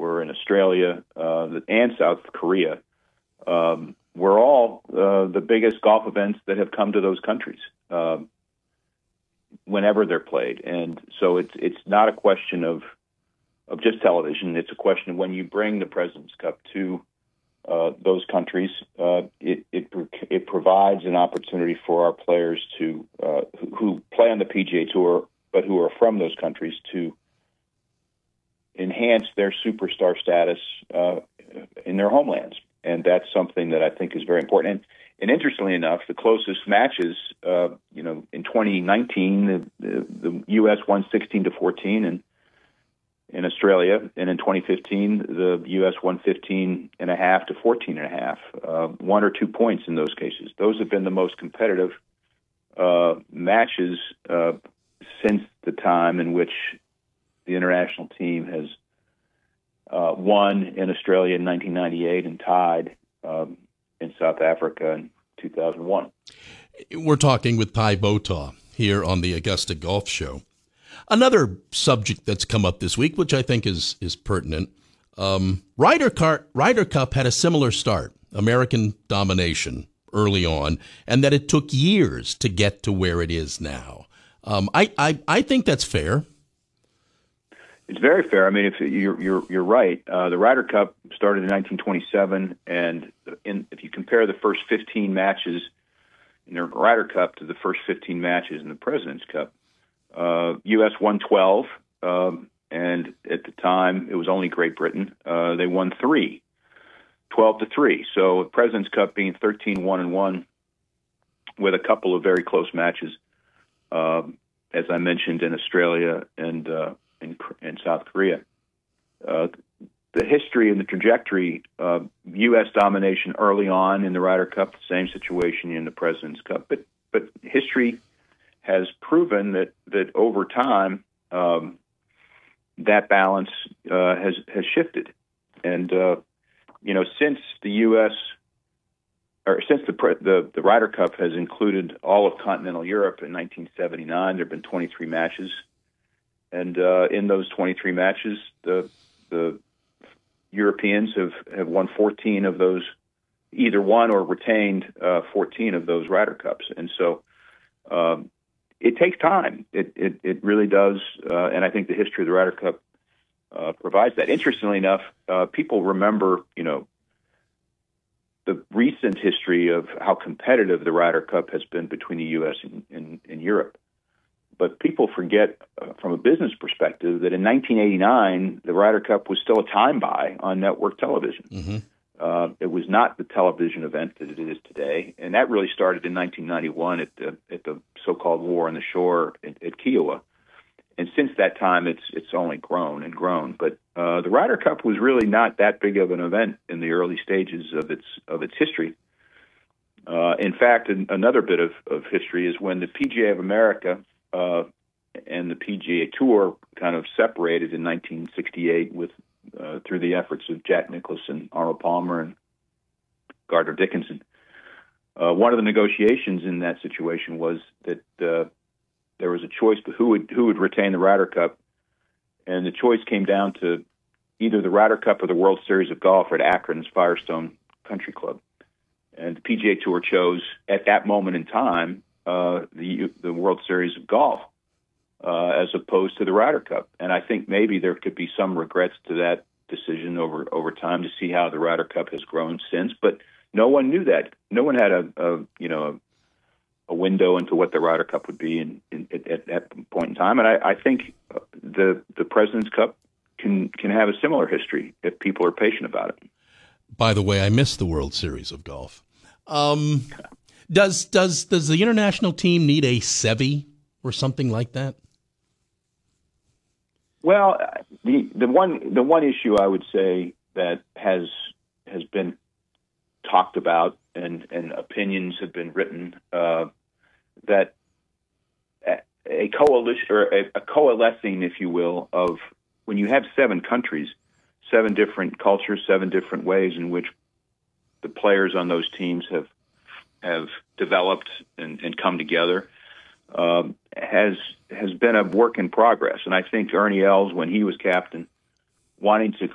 or in Australia and South Korea, were all the biggest golf events that have come to those countries whenever they're played. And so it's not a question of just television. It's a question of when you bring the President's Cup to those countries, it provides an opportunity for our players to who play on the PGA Tour but who are from those countries to enhance their superstar status in their homelands. And that's something that I think is very important. And interestingly enough, the closest matches, in 2019, the U.S. won 16-14 in Australia, and in 2015, the U.S. won 15.5 to 14.5, 1 or 2 points in those cases. Those have been the most competitive matches since the time in which the international team has won in Australia in 1998 and tied in South Africa in 2001. We're talking with Ty Votaw here on the Augusta Golf Show. Another subject that's come up this week, which I think is pertinent, Ryder Cup had a similar start, American domination early on, and that it took years to get to where it is now. I think that's fair. It's very fair. I mean, if you're right. The Ryder Cup started in 1927, and if you compare the first 15 matches in the Ryder Cup to the first 15 matches in the President's Cup, U.S. won 12, and at the time it was only Great Britain. They won 12-3. So the President's Cup being 13-1-1 with a couple of very close matches, as I mentioned, in Australia and in South Korea. The history and the trajectory of U.S. domination early on in the Ryder Cup, the same situation in the President's Cup, but history has proven that over time that balance has shifted, and since the U.S. or since the Ryder Cup has included all of continental Europe in 1979, there have been 23 matches, and in those 23 matches, the Europeans have won 14 of those, either won or retained 14 of those Ryder Cups, and so. It takes time. It really does, and I think the history of the Ryder Cup provides that. Interestingly enough, people remember, the recent history of how competitive the Ryder Cup has been between the U.S. and Europe. But people forget, from a business perspective, that in 1989, the Ryder Cup was still a time buy on network television. Mm-hmm. It was not the television event that it is today, and that really started in 1991 at the so-called War on the Shore at Kiowa. And since that time, it's only grown and grown. But the Ryder Cup was really not that big of an event in the early stages of its history. In fact, another bit of history is when the PGA of America and the PGA Tour kind of separated in 1968 through the efforts of Jack Nicklaus and Arnold Palmer and Gardner Dickinson. One of the negotiations in that situation was that there was a choice of who would retain the Ryder Cup, and the choice came down to either the Ryder Cup or the World Series of Golf at Akron's Firestone Country Club. And the PGA Tour chose, at that moment in time, the World Series of Golf as opposed to the Ryder Cup. And I think maybe there could be some regrets to that decision over time to see how the Ryder Cup has grown since. But no one knew that. No one had a window into what the Ryder Cup would be at that point in time. And I think the President's Cup can have a similar history if people are patient about it. By the way, I missed the World Series of Golf. Does the international team need a Seve or something like that? Well, the one issue I would say that has been talked about and opinions have been written that a coalition or a coalescing, if you will, of when you have 7 countries, 7 different cultures, 7 different ways in which the players on those teams have developed and come together, has been a work in progress. And I think Ernie Els, when he was captain, wanting to